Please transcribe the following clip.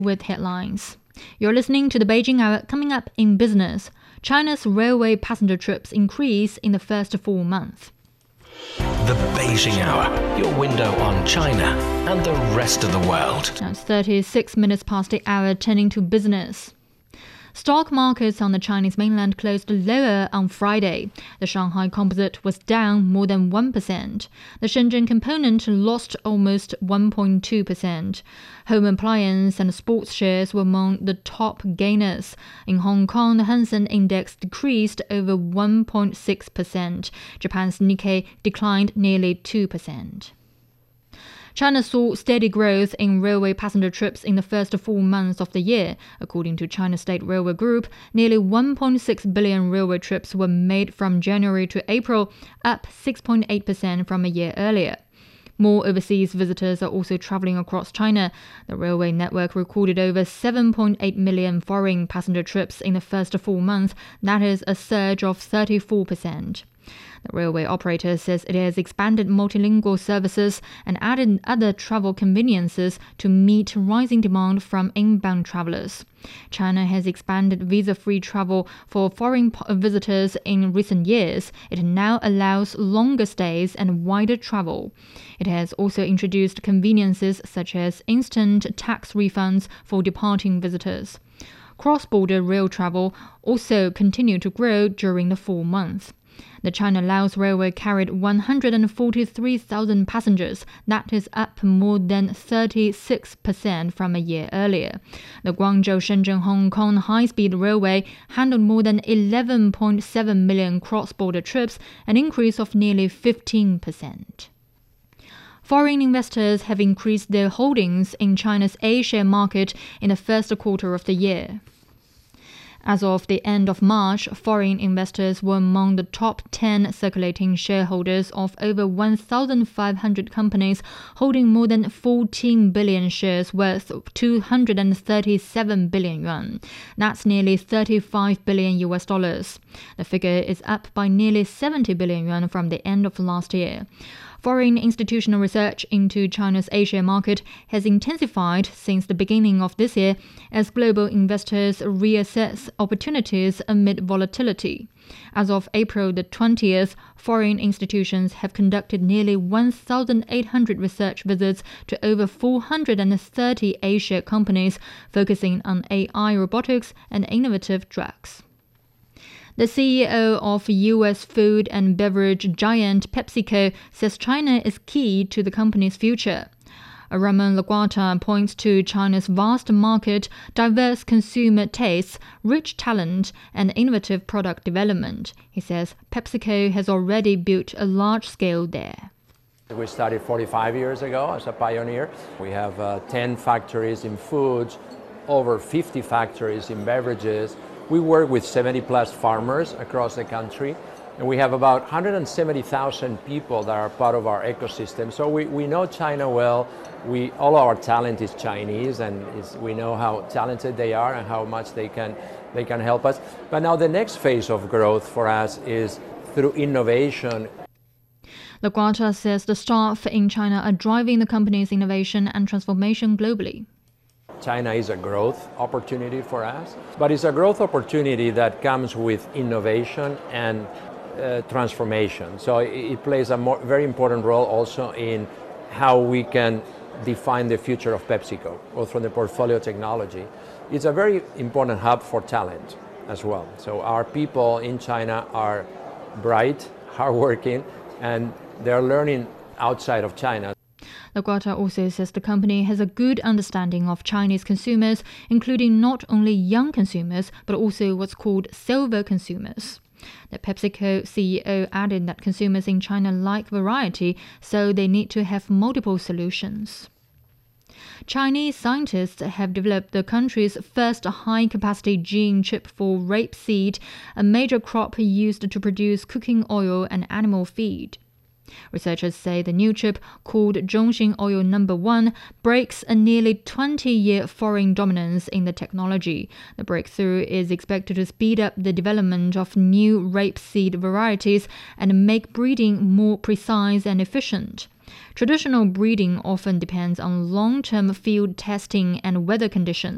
with headlines. You're listening to the Beijing Hour. Coming up in business, China's railway passenger trips increase in the first 4 months. The Beijing Hour, your window on China and the rest of the world. Now it's 36 minutes past the hour, turning to business. Stock markets on the Chinese mainland closed lower on Friday. The Shanghai Composite was down more than 1%. The Shenzhen Component lost almost 1.2%. Home appliance and sports shares were among the top gainers. In Hong Kong, the Hang Seng Index decreased over 1.6%. Japan's Nikkei declined nearly 2%. China saw steady growth in railway passenger trips in the first 4 months of the year. According to China State Railway Group, nearly 1.6 billion railway trips were made from January to April, up 6.8% from a year earlier. More overseas visitors are also traveling across China. The railway network recorded over 7.8 million foreign passenger trips in the first 4 months. That is a surge of 34%. The railway operator says it has expanded multilingual services and added other travel conveniences to meet rising demand from inbound travelers. China has expanded visa-free travel for foreign visitors in recent years. It now allows longer stays and wider travel. It has also introduced conveniences such as instant tax refunds for departing visitors. Cross-border rail travel also continued to grow during the 4 months. The China-Laos Railway carried 143,000 passengers. That is up more than 36% from a year earlier. The Guangzhou-Shenzhen-Hong Kong high-speed railway handled more than 11.7 million cross-border trips, an increase of nearly 15%. Foreign investors have increased their holdings in China's A-share market in the first quarter of the year. As of the end of March, foreign investors were among the top 10 circulating shareholders of over 1,500 companies, holding more than 14 billion shares worth 237 billion yuan. That's nearly $35 billion. The figure is up by nearly 70 billion yuan from the end of last year. Foreign institutional research into China's A-share market has intensified since the beginning of this year as global investors reassess opportunities amid volatility. As of April the 20th, foreign institutions have conducted nearly 1,800 research visits to over 430 A-share companies focusing on AI, robotics, and innovative drugs. The CEO of U.S. food and beverage giant PepsiCo says China is key to the company's future. Ramon Laguarta points to China's vast market, diverse consumer tastes, rich talent, and innovative product development. He says PepsiCo has already built a large scale there. We started 45 years ago as a pioneer. We have 10 factories in foods, over 50 factories in beverages. We work with 70-plus farmers across the country, and we have about 170,000 people that are part of our ecosystem. So we know China well. All our talent is Chinese, and we know how talented they are and how much they can help us. But now the next phase of growth for us is through innovation. Laguarta says the staff in China are driving the company's innovation and transformation globally. China is a growth opportunity for us, but it's a growth opportunity that comes with innovation and transformation. So it plays a very important role also in how we can define the future of PepsiCo, both from the portfolio technology. It's a very important hub for talent as well. So our people in China are bright, hardworking, and they're learning outside of China. Laguarta also says the company has a good understanding of Chinese consumers, including not only young consumers, but also what's called silver consumers. The PepsiCo CEO added that consumers in China like variety, so they need to have multiple solutions. Chinese scientists have developed the country's first high-capacity gene chip for rapeseed, a major crop used to produce cooking oil and animal feed. Researchers say the new chip, called Zhongxin Oil No. 1, breaks a nearly 20-year foreign dominance in the technology. The breakthrough is expected to speed up the development of new rapeseed varieties and make breeding more precise and efficient. Traditional breeding often depends on long-term field testing and weather conditions.